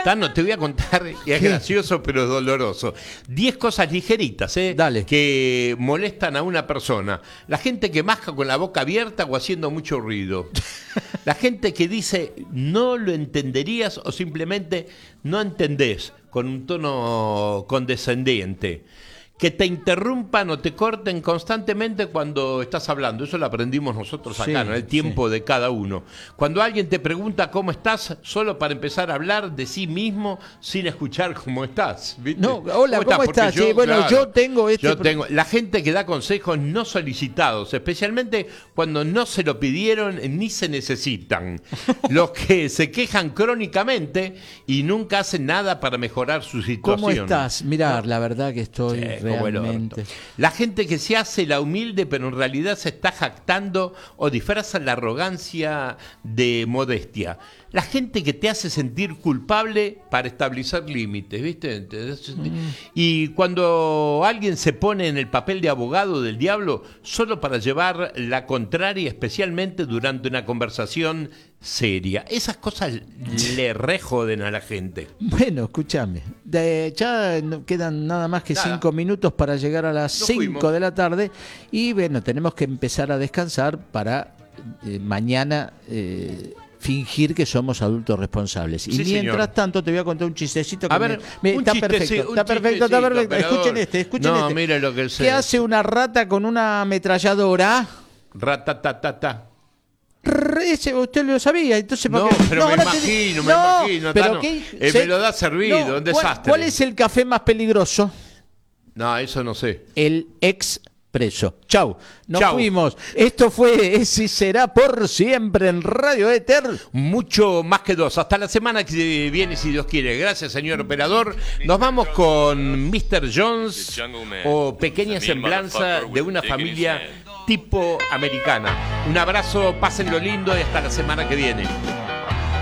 Tano, te voy a contar, y es gracioso pero es doloroso. 10 cosas ligeritas, Dale. que molestan a una persona. La gente que masca con la boca abierta o haciendo mucho ruido. La gente que dice no lo entenderías o simplemente no entendés con un tono condescendiente. Que te interrumpan o te corten constantemente cuando estás hablando. Eso lo aprendimos nosotros acá, Sí, ¿no? El tiempo de cada uno. Cuando alguien te pregunta cómo estás, solo para empezar a hablar de sí mismo sin escuchar cómo estás. ¿Viste? No, hola, ¿cómo estás? Yo, Sí, bueno, claro, yo tengo la gente que da consejos no solicitados, especialmente cuando no se lo pidieron ni se necesitan. Los que se quejan crónicamente y nunca hacen nada para mejorar su situación. ¿Cómo estás? Mirá, la verdad que estoy como el orto. realmente... La gente que se hace la humilde pero en realidad se está jactando o disfraza la arrogancia de modestia. La gente que te hace sentir culpable para establecer límites, ¿viste? Y cuando alguien se pone en el papel de abogado del diablo solo para llevar la contraria, especialmente durante una conversación seria. Esas cosas le rejoden a la gente. Bueno, escúchame. Ya no quedan nada más que 5 minutos para llegar a las 5 de la tarde. Y bueno, tenemos que empezar a descansar para mañana... fingir que somos adultos responsables. Sí, y mientras señor. tanto te voy a contar un chistecito que a ver, está perfecto. Está perfecto. Escuchen este. No, mire lo que ¿Qué hace una rata con una ametralladora? Ratatatata. Ese usted lo sabía, entonces No, pero me imagino, pero me lo da servido, un desastre. ¿Cuál es el café más peligroso? No, eso no sé. El expreso. Chau, nos Chau. fuimos. Esto fue Es y Será por Siempre en Radio Éter. Mucho más que 2. Hasta la semana que viene, si Dios quiere. Gracias, señor operador. Nos vamos con Mr. Jones o Pequeña Semblanza de una familia tipo americana. Un abrazo, pásenlo lindo y hasta la semana que viene.